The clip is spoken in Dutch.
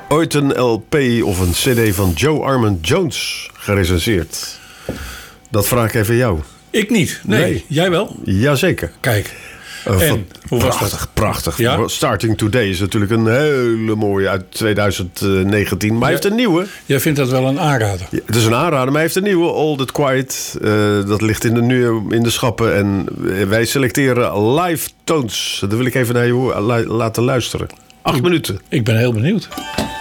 ooit een LP of een CD van Joe Armand Jones gerecenseerd? Dat vraag ik even jou. Ik niet. Nee. Jij wel? Jazeker. Kijk. En hoe was dat? Prachtig. Ja? Starting Today is natuurlijk een hele mooie uit 2019. Maar hij heeft een nieuwe. Jij vindt dat wel een aanrader? Ja, het is een aanrader, maar hij heeft een nieuwe. All That Quiet. Dat ligt in de schappen. En wij selecteren live tones. Dat wil ik even naar je laten luisteren. 8 minuten. Ik ben heel benieuwd.